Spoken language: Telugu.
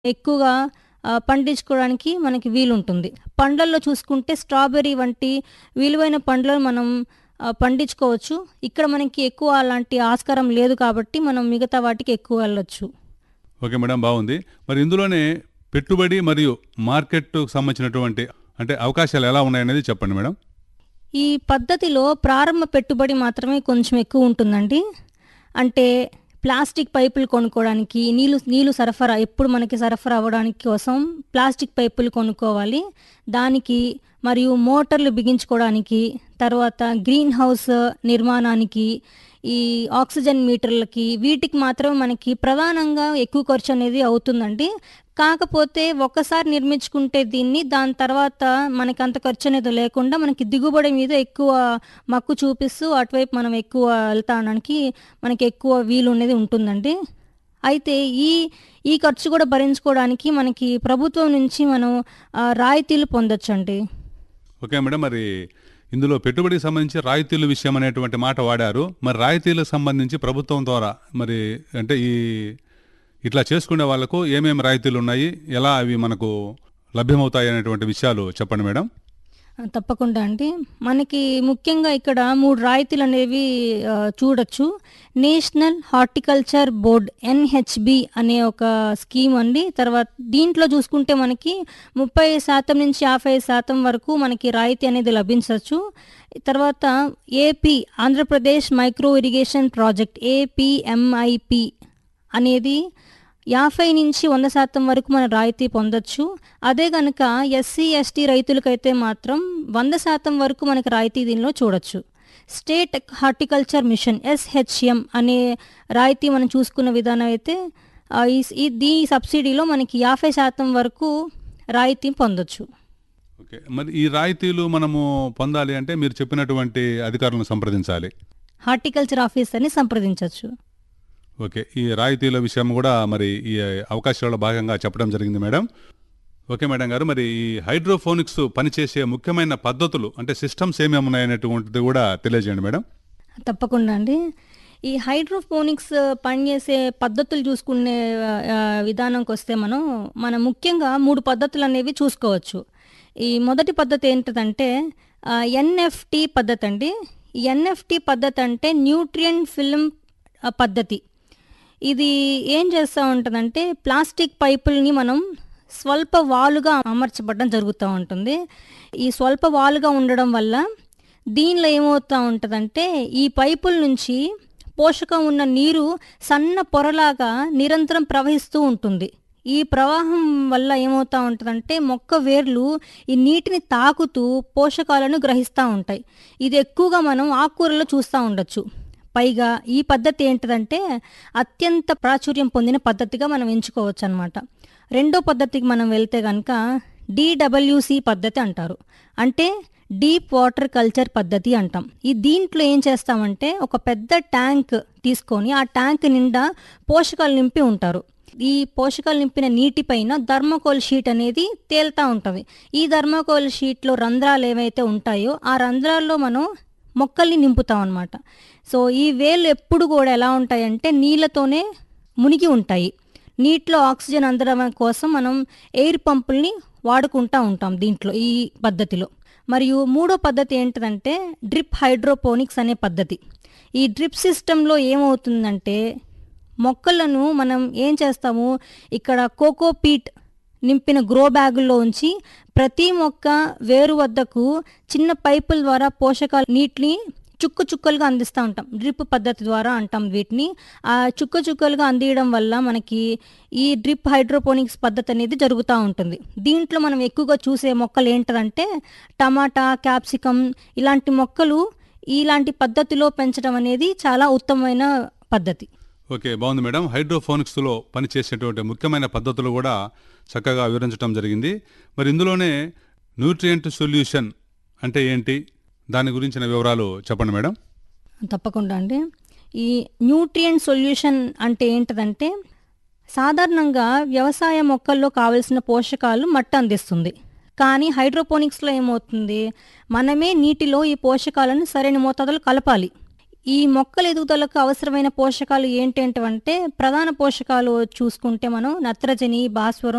ఎక్కువగా పండించుకోవడానికి మనకి వీలుంటుంది. పండ్లల్లో చూసుకుంటే స్ట్రాబెర్రీ వంటి విలువైన పండ్లను మనం పండించుకోవచ్చు. ఇక్కడ మనకి ఎక్కువ అలాంటి ఆస్కారం లేదు కాబట్టి మనం మిగతా వాటికి ఎక్కువ వెళ్ళొచ్చు. ఓకే మేడం, బాగుంది. మరి ఇందులోనే పెట్టుబడి మరియు మార్కెట్‌కు సంబంధించినటువంటి అంటే అవకాశాలు ఎలా ఉన్నాయనేది చెప్పండి మేడం. ఈ పద్ధతిలో ప్రారంభ పెట్టుబడి మాత్రమే కొంచెం ఎక్కువ ఉంటుందండి. అంటే ప్లాస్టిక్ పైపులు కొనుక్కోవడానికి నీళ్ళు సరఫరా ఎప్పుడు మనకి సరఫరా అవ్వడానికి కోసం ప్లాస్టిక్ పైపులు కొనుక్కోవాలి. దానికి మరియు మోటార్లు బిగించుకోవడానికి, తర్వాత గ్రీన్ హౌస్ నిర్మాణానికి, ఈ ఆక్సిజన్ మీటర్లకి వీటికి మాత్రమే మనకి ప్రధానంగా ఎక్కువ ఖర్చు అనేది అవుతుందండి. కాకపోతే ఒక్కసారి నిర్మించుకుంటే దాని తర్వాత మనకి అంత ఖర్చు అనేది లేకుండా మనకి దిగుబడి మీద ఎక్కువ మక్కు చూపిస్తూ అటువైపు మనం ఎక్కువ వెళ్తాడానికి మనకి ఎక్కువ వీలు అనేది ఉంటుందండి. అయితే ఈ ఖర్చు కూడా భరించుకోవడానికి మనకి ప్రభుత్వం నుంచి మనం రాయితీలు పొందొచ్చండి. ఓకే మేడం, మరి ఇందులో పెట్టుబడికి సంబంధించి రాయితీల విషయం అనేటువంటి మాట వాడారు. మరి రాయితీలకు సంబంధించి ప్రభుత్వం ద్వారా మరి అంటే ఇట్లా చేసుకునే వాళ్ళకు ఏమేమి రాయితీలు ఉన్నాయి, ఎలా అవి మనకు లభ్యమవుతాయి అనేటువంటి విషయాలు చెప్పండి మేడం. తప్పకుండా అండి. మనకి ముఖ్యంగా ఇక్కడ 3 రాయితీలు అనేవి చూడొచ్చు. నేషనల్ హార్టికల్చర్ బోర్డ్ ఎన్‌హెచ్‌బి అనే ఒక స్కీమ్ అండి. తర్వాత దీంట్లో చూసుకుంటే మనకి 30% నుంచి 50% వరకు మనకి రాయితీ అనేది లభించవచ్చు. తర్వాత AP Andhra Pradesh micro irrigation project APMIP అనేది 50-100% వరకు మనం రాయితీ పొందొచ్చు. అదే గనక ఎస్సీ, ఎస్టీ రైతులకైతే మాత్రం 100% వరకు మనకి రాయితీ దీనిలో చూడొచ్చు. స్టేట్ హార్టికల్చర్ మిషన్ ఎస్‌హెచ్ఎం అనే రాయితీ మనం చూసుకున్న విధానం అయితే ఈ సబ్సిడీలో మనకి 50% వరకు రాయితీ పొందొచ్చు. ఓకే, మరి ఈ రాయితీలు మనము పొందాలి అంటే మీరు చెప్పినటువంటి అధికారులను సంప్రదించాలి. హార్టికల్చర్ ఆఫీసర్ని సంప్రదించవచ్చు. ఓకే, ఈ రాయితీల విషయం కూడా మరి ఈ అవకాశాలలో భాగంగా చెప్పడం జరిగింది మేడం. ఓకే మేడం గారు, మరి ఈ హైడ్రోఫోనిక్స్ పనిచేసే ముఖ్యమైన పద్ధతులు అంటే సిస్టమ్స్ ఏమేమి ఉన్నాయనేటువంటిది కూడా తెలియజేయండి మేడం. తప్పకుండా అండి. ఈ హైడ్రోఫోనిక్స్ పనిచేసే పద్ధతులు చూసుకునే విధానంకి వస్తే మనం ముఖ్యంగా 3 పద్ధతులు అనేవి చూసుకోవచ్చు. ఈ మొదటి పద్ధతి ఏంటిదంటే ఎన్ఎఫ్టి పద్ధతి అండి. ఈ ఎన్ఎఫ్టి పద్ధతి అంటే న్యూట్రియంట్ ఫిల్మ్ పద్ధతి. ఇది ఏం చేస్తూ ఉంటుందంటే ప్లాస్టిక్ పైపుల్ని మనం స్వల్ప వాలుగా అమర్చబడడం జరుగుతూ ఉంటుంది. ఈ స్వల్ప వాలుగా ఉండడం వల్ల దీనిలో ఏమవుతూ ఉంటుందంటే ఈ పైపుల నుంచి పోషకం ఉన్న నీరు సన్న పొరలాగా నిరంతరం ప్రవహిస్తూ ఉంటుంది. ఈ ప్రవాహం వల్ల ఏమవుతూ ఉంటుందంటే మొక్క వేర్లు ఈ నీటిని తాకుతూ పోషకాలను గ్రహిస్తూ ఉంటాయి. ఇది ఎక్కువగా మనం ఆకుకూరల్లో చూస్తూ ఉండొచ్చు. పైగా ఈ పద్ధతి ఏంటిదంటే అత్యంత ప్రాచుర్యం పొందిన పద్ధతిగా మనం ఎంచుకోవచ్చు అనమాట. రెండో పద్ధతికి మనం వెళ్తే కనుక డిడబ్ల్యూసి పద్ధతి అంటారు. అంటే డీప్ వాటర్ కల్చర్ పద్ధతి అంటాం. దీంట్లో ఏం చేస్తామంటే ఒక పెద్ద ట్యాంక్ తీసుకొని ఆ ట్యాంక్ నిండా పోషకాలు నింపి ఉంటారు. ఈ పోషకాలు నింపిన నీటిపైన థర్మోకోల్ షీట్ అనేది తేలుతూ ఉంటుంది. ఈ థర్మోకోల్ షీట్లో రంధ్రాలు ఏవైతే ఉంటాయో ఆ రంధ్రాల్లో మనం మొక్కల్ని నింపుతాం అన్నమాట. సో ఈ వేళ్ళు ఎప్పుడు కూడా ఎలా ఉంటాయంటే నీళ్ళతోనే మునిగి ఉంటాయి. నీటిలో ఆక్సిజన్ అందడం కోసం మనం ఎయిర్ పంపుల్ని వాడుకుంటూ ఉంటాం దీంట్లో ఈ పద్ధతిలో. మరియు మూడో పద్ధతి ఏంటిదంటే డ్రిప్ హైడ్రోపోనిక్స్ అనే పద్ధతి. ఈ డ్రిప్ సిస్టంలో ఏమవుతుందంటే మొక్కలను మనం ఏం చేస్తాము, ఇక్కడ కోకోపీట్ నింపిన గ్రో బ్యాగుల్లో ఉంచి ప్రతి మొక్క వేరు వద్దకు చిన్న పైపుల ద్వారా పోషకాలు నీటిని చుక్కలుగా అందిస్తూ ఉంటాం. డ్రిప్ పద్ధతి ద్వారా అంటాం వీటిని. ఆ చుక్కలుగా అందియడం వల్ల మనకి ఈ డ్రిప్ హైడ్రోపోనిక్స్ పద్ధతి అనేది జరుగుతూ ఉంటుంది. దీంట్లో మనం ఎక్కువగా చూసే మొక్కలు ఏంటంటే టమాటా, క్యాప్సికమ్ ఇలాంటి మొక్కలు ఇలాంటి పద్ధతిలో పెంచడం అనేది చాలా ఉత్తమమైన పద్ధతి. ఓకే, బాగుంది మేడం. హైడ్రోఫోనిక్స్లో పనిచేసేటువంటి ముఖ్యమైన పద్ధతులు కూడా చక్కగా వివరించడం జరిగింది. మరి ఇందులోనే న్యూట్రియంట్ సొల్యూషన్ అంటే ఏంటి, దాని గురించిన వివరాలు చెప్పండి మేడం. తప్పకుండా అండి. ఈ న్యూట్రియంట్ సొల్యూషన్ అంటే ఏంటిదంటే సాధారణంగా వ్యవసాయ మొక్కల్లో కావలసిన పోషకాలు మట్టి అందిస్తుంది. కానీ హైడ్రోపోనిక్స్లో ఏమవుతుంది, మనమే నీటిలో ఈ పోషకాలను సరైన మోతాదులో కలపాలి. ఈ మొక్కల ఎదుగుదలకు అవసరమైన పోషకాలు ఏంటంటే ప్రధాన పోషకాలు చూసుకుంటే మనం నత్రజని, భాస్వరం,